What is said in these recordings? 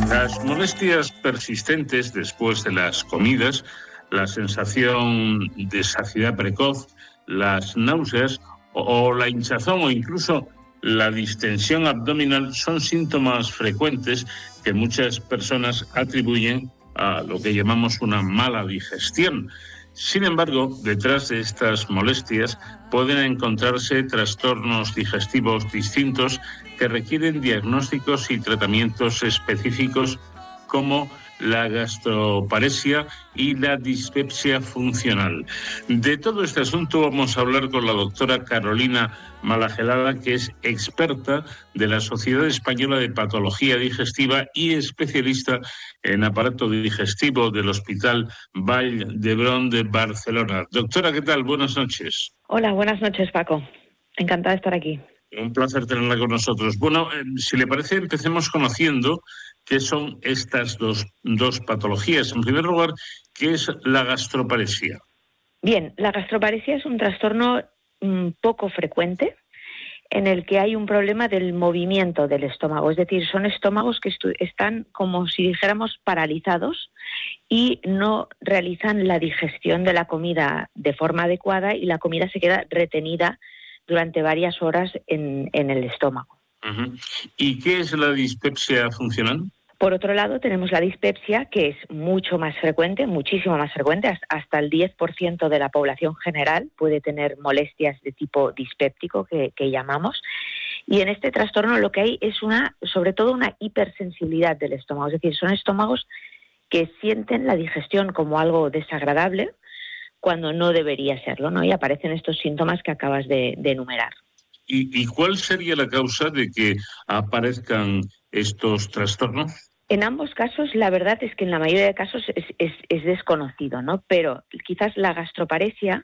Las molestias persistentes después de las comidas, la sensación de saciedad precoz, las náuseas o la hinchazón o incluso la distensión abdominal son síntomas frecuentes que muchas personas atribuyen a lo que llamamos una mala digestión. Sin embargo, detrás de estas molestias pueden encontrarse trastornos digestivos distintos que requieren diagnósticos y tratamientos específicos como la gastroparesia y la dispepsia funcional. De todo este asunto vamos a hablar con la doctora Carolina Malagelada, que es experta de la Sociedad Española de Patología Digestiva y especialista en aparato digestivo del Hospital Vall d'Hebron de Barcelona. Doctora, ¿qué tal? Buenas noches. Hola, buenas noches, Paco. Encantada de estar aquí. Un placer tenerla con nosotros. Bueno, si le parece, empecemos conociendo qué son estas dos patologías. En primer lugar, ¿qué es la gastroparesia? Bien, la gastroparesia es un trastorno poco frecuente en el que hay un problema del movimiento del estómago. Es decir, son estómagos que están como si dijéramos paralizados y no realizan la digestión de la comida de forma adecuada y la comida se queda retenida durante varias horas en el estómago. Uh-huh. ¿Y qué es la dispepsia funcional? Por otro lado, tenemos la dispepsia, que es mucho más frecuente, muchísimo más frecuente. Hasta el 10% de la población general puede tener molestias de tipo dispéptico, que llamamos. Y en este trastorno lo que hay es sobre todo una hipersensibilidad del estómago. Es decir, son estómagos que sienten la digestión como algo desagradable cuando no debería serlo, ¿no? Y aparecen estos síntomas que acabas de enumerar. ¿Y cuál sería la causa de que aparezcan estos trastornos? En ambos casos, la verdad es que en la mayoría de casos es desconocido, ¿no? Pero quizás la gastroparesia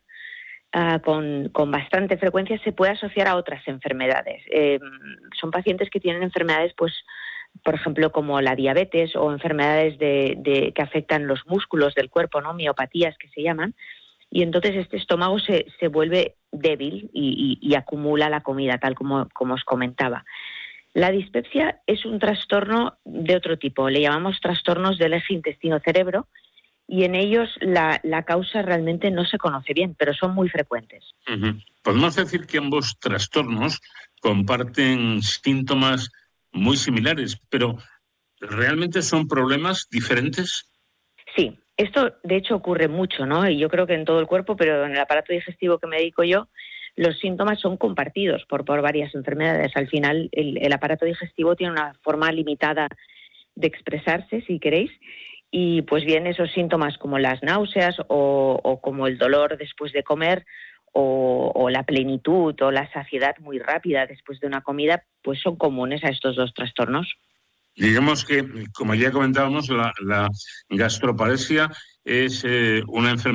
con bastante frecuencia se puede asociar a otras enfermedades. Son pacientes que tienen enfermedades, pues, por ejemplo, como la diabetes o enfermedades que afectan los músculos del cuerpo, ¿no? Miopatías que se llaman. Y entonces este estómago se vuelve débil y acumula la comida, tal como os comentaba. La dispepsia es un trastorno de otro tipo, le llamamos trastornos del eje intestino-cerebro, y en ellos la causa realmente no se conoce bien, pero son muy frecuentes. Uh-huh. Podemos decir que ambos trastornos comparten síntomas muy similares, pero ¿realmente son problemas diferentes? Sí, esto de hecho ocurre mucho, ¿no? Y yo creo que en todo el cuerpo, pero en el aparato digestivo que me dedico yo, los síntomas son compartidos por varias enfermedades. Al final, el aparato digestivo tiene una forma limitada de expresarse, si queréis, y pues bien, esos síntomas como las náuseas o como el dolor después de comer o la plenitud o la saciedad muy rápida después de una comida, pues son comunes a estos dos trastornos. Digamos que, como ya comentábamos, la gastroparesia es una enfermedad